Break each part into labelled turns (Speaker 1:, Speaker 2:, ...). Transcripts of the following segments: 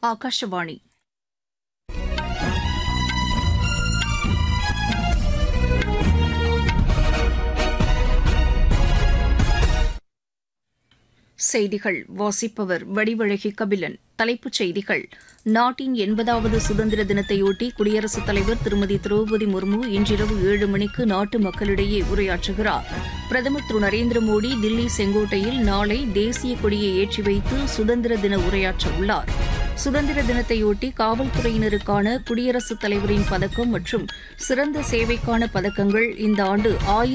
Speaker 1: ஆகாஷவாணி செய்திகள் வாசிப்பவர் வடிவழகி கபிலன். தலைப்புச் செய்திகள்: நாட்டின் 80வது சுதந்திர தினத்தையொட்டி குடியரசுத் தலைவர் திருமதி திரௌபதி முர்மு இன்றிரவு 7 மணிக்கு நாட்டு மக்களிடையே உரையாற்றுகிறார். பிரதமர் திரு நரேந்திர மோடி தில்லி செங்கோட்டையில் நாளை தேசிய கொடியை ஏற்றி வைத்து சுதந்திர தின உரையாற்ற உள்ளார். சுதந்திர தினத்தையொட்டி காவல்துறையினருக்கான குடியரசுத் தலைவரின் பதக்கம் மற்றும் சிறந்த சேவைக்கான பதக்கங்கள் இந்த ஆண்டு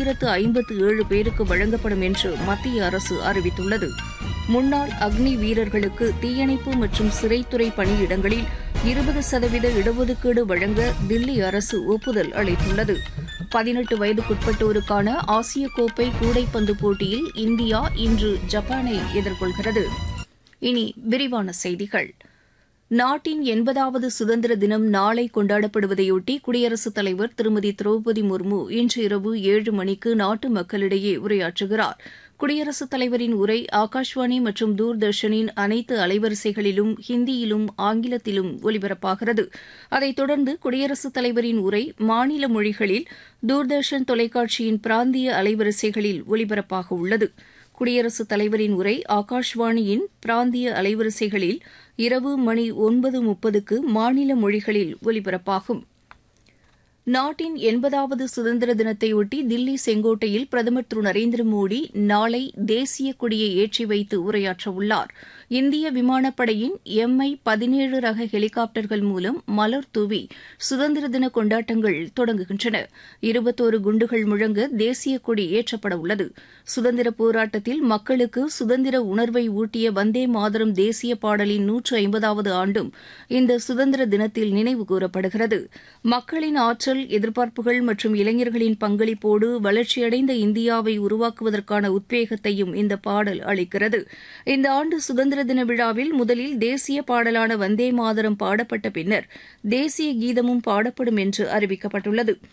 Speaker 1: 1057 பேருக்கு வழங்கப்படும் என்று மத்திய அரசு அறிவித்துள்ளது. முன்னாள் அக்னி வீரர்களுக்கு தீயணைப்பு மற்றும் சிறைத்துறை பணியிடங்களில் 20% இடஒதுக்கீடு வழங்க தில்லி அரசு ஒப்புதல் அளித்துள்ளது. 18 வயதுக்குட்பட்டோருக்கான ஆசிய கோப்பை கூடைப்பந்து போட்டியில் இந்தியா இன்று ஜப்பானை எதிர்கொள்கிறது. இனி விரிவான செய்திகள். நாட்டின் 80வது சுதந்திர தினம் நாளை கொண்டாடப்படுவதையொட்டி குடியரசுத் தலைவர் திருமதி திரௌபதி முர்மு இன்று இரவு 7 மணிக்கு நாட்டு மக்களிடையே உரையாற்றுகிறார். குடியரசுத் தலைவரின் உரை ஆகாஷ்வாணி மற்றும் தூர்தர்ஷனின் அனைத்து அலைவரிசைகளிலும் ஹிந்தியிலும் ஆங்கிலத்திலும் ஒலிபரப்பாகிறது. அதைத் தொடர்ந்து குடியரசுத் தலைவரின் உரை மாநில மொழிகளில் தூர்தர்ஷன் தொலைக்காட்சியின் பிராந்திய அலைவரிசைகளில் ஒலிபரப்பாக உள்ளது. குடியரசுத் தலைவரின் உரை ஆகாஷ்வாணியின் பிராந்திய அலைவரிசைகளில் இரவு மணி 9:30க்கு மாநில மொழிகளில் ஒலிபரப்பாகும். நாட்டின் 80வது சுதந்திர தினத்தையொட்டி தில்லி செங்கோட்டையில் பிரதமர் திரு நரேந்திர மோடி நாளை தேசிய கொடியை ஏற்றி வைத்து உரையாற்றவுள்ளார். இந்திய விமானப்படையின் MI-17 ரக ஹெலிகாப்டர்கள் மூலம் மலர் தூவி சுதந்திர தின கொண்டாட்டங்கள் தொடங்குகின்றன. 21 குண்டுகள் முழங்க தேசிய கொடி ஏற்றப்பட உள்ளது. சுதந்திர போராட்டத்தில் மக்களுக்கு சுதந்திர உணர்வை ஊட்டிய வந்தே மாதரம் தேசிய பாடலின் 150வது ஆண்டும் இந்த சுதந்திர தினத்தில் நினைவு கூறப்படுகிறது. மக்களின் ஆற்றல், எதிர்பார்ப்புகள் மற்றும் இளைஞர்களின் பங்களிப்போடு வளர்ச்சியடைந்த இந்தியாவை உருவாக்குவதற்கான உத்வேகத்தையும் இந்த பாடல் அளிக்கிறது. இந்த ஆண்டு சுதந்திர தின விழாவில் முதலில் தேசிய பாடலான வந்தே மாதரம் பாடப்பட்ட பின்னர் தேசிய கீதமும் பாடப்படும் என்று அறிவிக்கப்பட்டுள்ளது.